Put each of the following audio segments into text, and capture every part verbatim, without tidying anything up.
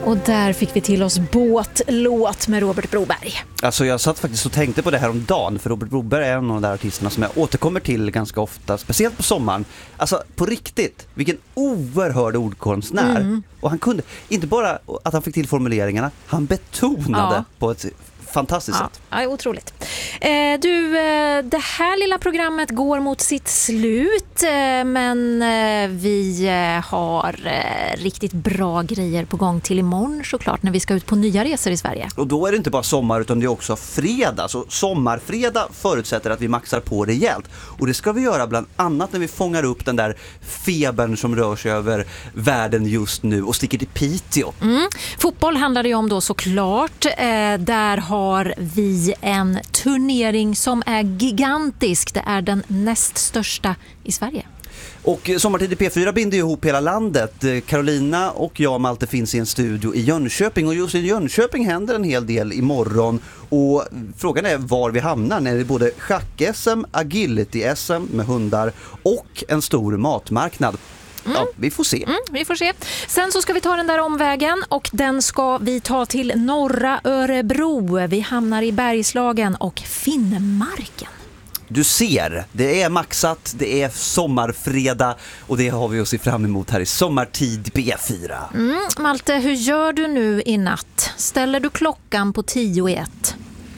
Och där fick vi till oss Båtlåt med Robert Broberg. Alltså jag satt faktiskt och tänkte på det här om dagen, för Robert Broberg är en av de där artisterna som jag återkommer till ganska ofta, speciellt på sommaren. Alltså på riktigt, vilken oerhörd ordkonstnär. Mm. Och han kunde, inte bara att han fick till formuleringarna, han betonade ja. på ett fantastiskt ja. sätt. Ja, otroligt. Eh, du, eh, det här lilla programmet går mot sitt slut, eh, men eh, vi eh, har eh, riktigt bra grejer på gång till imorgon såklart, när vi ska ut på nya resor i Sverige. Och då är det inte bara sommar utan det är också fredag. Så sommarfredag förutsätter att vi maxar på rejält. Och det ska vi göra bland annat när vi fångar upp den där febern som rör sig över världen just nu och sticker till Piteå. Mm. Fotboll handlar det ju om då såklart. Eh, där har har vi en turnering som är gigantisk. Det är den näst största i Sverige. Och Sommartid i P fyra binder ihop hela landet. Carolina och jag, Malte, finns i en studio i Jönköping. Och just i Jönköping händer en hel del imorgon. Och frågan är var vi hamnar när det är både schack-S M, agility-S M med hundar och en stor matmarknad. Mm. Ja, vi får se. Mm, vi får se. Sen så ska vi ta den där omvägen och den ska vi ta till norra Örebro. Vi hamnar i Bergslagen och Finnmarken. Du ser, det är maxat, det är sommarfredag och det har vi att se fram emot här i Sommartid P fyra. Mm, Malte, hur gör du nu i natt? Ställer du klockan på tio i ett?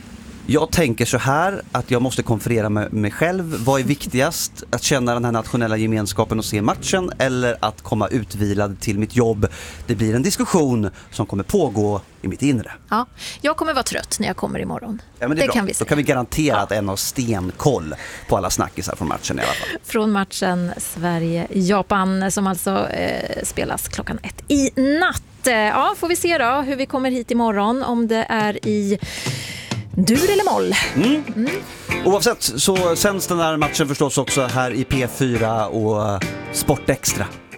Jag tänker så här att jag måste konferera med mig själv. Vad är viktigast? Att känna den här nationella gemenskapen och se matchen eller att komma utvilad till mitt jobb? Det blir en diskussion som kommer pågå i mitt inre. Ja, jag kommer vara trött när jag kommer imorgon. Ja, men det är det bra. Kan vi säga. Då kan vi garantera ja. att en har stenkoll på alla snackisar från matchen i alla fall. Från matchen Sverige-Japan som alltså eh, spelas klockan ett i natt. Ja, får vi se då hur vi kommer hit imorgon. Om det är i dur eller moll. Mm. Mm. Oavsett så sänds den här matchen förstås också här i P fyra och Sport Extra.